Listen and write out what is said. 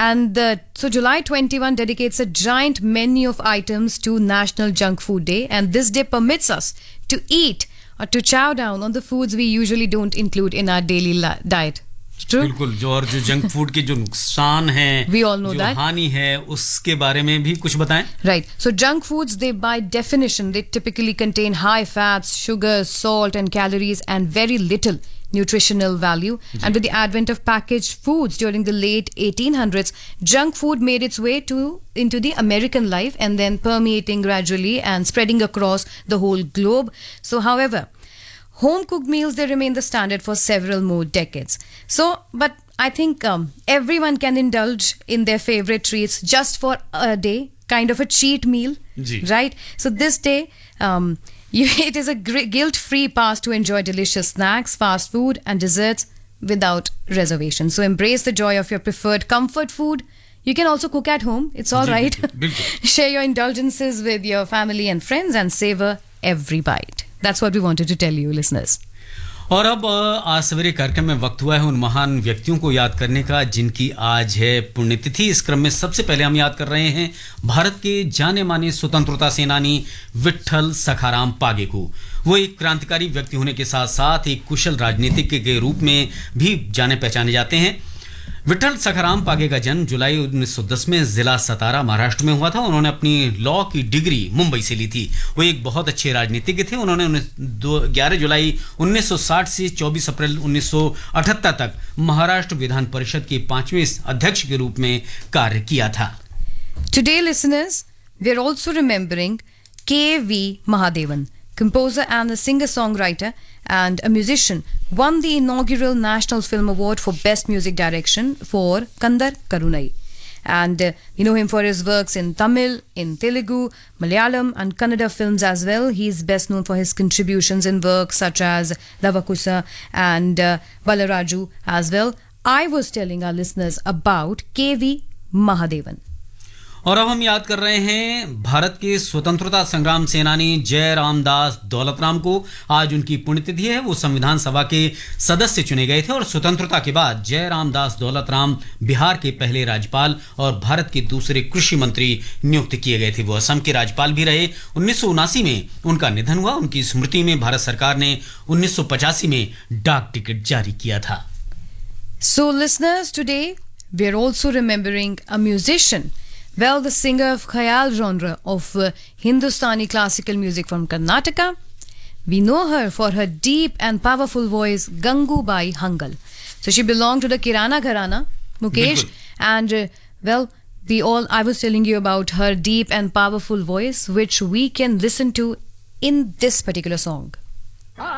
And so July 21 dedicates a giant menu of items to National Junk Food Day, and this day permits us to eat or to chow down on the foods we usually don't include in our daily diet. True? बिल्कुल जो junk food के जो नुकसान हैं, we all know जो that. हानि है, उसके बारे में भी कुछ बताएं. Right. So junk foods, they by definition, they typically contain high fats, sugar, salt and calories and very little nutritional value. And with the advent of packaged foods during the late 1800s, junk food made its way into the American life and then permeating gradually and spreading across the whole globe. So however, home cooked meals, they remain the standard for several more decades. So, but I think everyone can indulge in their favorite treats just for a day, kind of a cheat meal, right? So this day, it is a guilt-free pass to enjoy delicious snacks, fast food and desserts without reservation. So embrace the joy of your preferred comfort food. You can also cook at home. It's all right. Share your indulgences with your family and friends and savor every bite. That's what we wanted to tell you, listeners. और अब आज सवेरे कार्यक्रम में वक्त हुआ है उन महान व्यक्तियों को याद करने का जिनकी आज है पुण्यतिथि. इस क्रम में सबसे पहले हम याद कर रहे हैं भारत के जाने माने स्वतंत्रता सेनानी विट्ठल सखाराम पागे को. वो एक क्रांतिकारी व्यक्ति होने के साथ साथ एक कुशल राजनीतिज्ञ के रूप में भी जाने पहचाने जाते हैं. विट्ठल सखाराम पागे का जन्म जुलाई 1910 में जिला सतारा महाराष्ट्र में हुआ था. उन्होंने अपनी लॉ की डिग्री मुंबई से ली थी. वो एक बहुत अच्छे राजनीतिज्ञ थे. उन्होंने 11 जुलाई 1960 से 24 अप्रैल 1978 तक महाराष्ट्र विधान परिषद के 5वें अध्यक्ष के रूप में कार्य किया था. Today, listeners, we are also remembering K.V. Mahadevan, composer and a singer-songwriter and a musician, won the inaugural National Film Award for Best Music Direction for Kandar Karunai. And you know him for his works in Tamil, in Telugu, Malayalam and Kannada films as well. He is best known for his contributions in works such as Lavakusa and Balaraju as well. I was telling our listeners about K.V. Mahadevan. और अब हम याद कर रहे हैं भारत के स्वतंत्रता संग्राम सेनानी जय रामदास दौलतराम को. आज उनकी पुण्यतिथि है. वो संविधान सभा के सदस्य चुने गए थे और स्वतंत्रता के बाद जय रामदास दौलतराम बिहार के पहले राज्यपाल और भारत के दूसरे कृषि मंत्री नियुक्त किए गए थे. वो असम के राज्यपाल भी रहे. 1979 में उनका निधन हुआ. उनकी स्मृति में भारत सरकार ने 1985 में डाक टिकट जारी किया था. So listeners, today we are also remembering a musician. Well, the singer of Khayal genre of Hindustani classical music from Karnataka. We know her for her deep and powerful voice, Gangubai Hangal. So she belonged to the Kirana Gharana, Mukesh. And I was telling you about her deep and powerful voice, which we can listen to in this particular song.